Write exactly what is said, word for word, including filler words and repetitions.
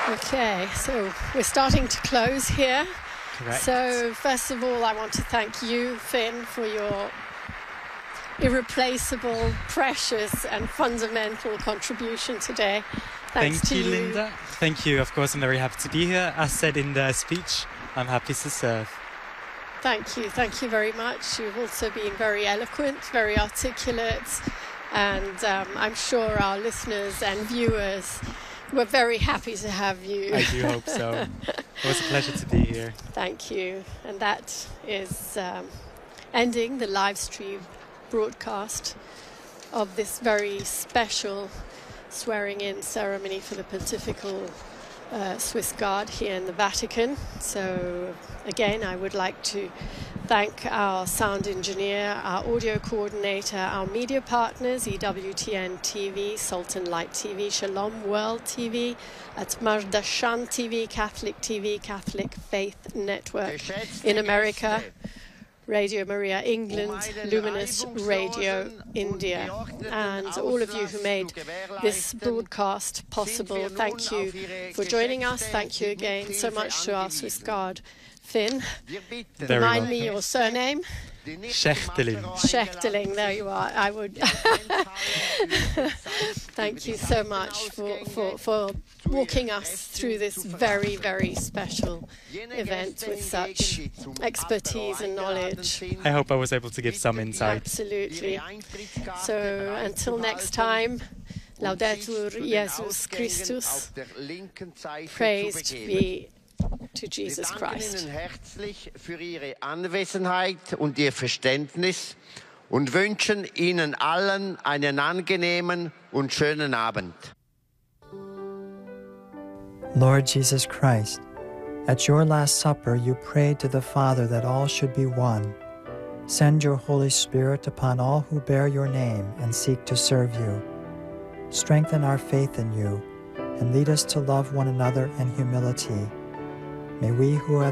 Okay, so we're starting to close here. Correct. So first of all, I want to thank you, Finn, for your irreplaceable, precious and fundamental contribution today. Thanks Thank to you, you, Linda. Thank you. Of course, I'm very happy to be here. As said in the speech, I'm happy to serve. Thank you. Thank you very much. You've also been very eloquent, very articulate, and um, I'm sure our listeners and viewers were very happy to have you. I do hope so. It was a pleasure to be here. Thank you. And that is um, ending the live stream broadcast of this very special swearing-in ceremony for the Pontifical uh, Swiss Guard here in the Vatican. So again, I would like to thank our sound engineer, our audio coordinator, our media partners, E W T N T V, Sultan Light T V, Shalom World T V, at Mardashan T V, Catholic T V, Catholic Faith Network in America, Radio Maria England, Luminous Radio India, and all of you who made this broadcast possible. Thank you for joining us. Thank you again so much to our Swiss Guard. Finn, Very remind well. me your surname. Schechtelin. Schechteling, there you are. I would. Thank you so much for, for, for walking us through this very, very special event with such expertise and knowledge. I hope I was able to give some insight. Absolutely. So until next time, Laudetur Jesus Christus. Praised be to Jesus Wir danken Christ. Ihnen herzlich für Ihre Anwesenheit und Ihr Verständnis und wünschen Ihnen allen einen angenehmen und schönen Abend. Lord Jesus Christ, at your Last Supper you prayed to the Father that all should be one. Send your Holy Spirit upon all who bear your name and seek to serve you. Strengthen our faith in you and lead us to love one another in humility. May we who have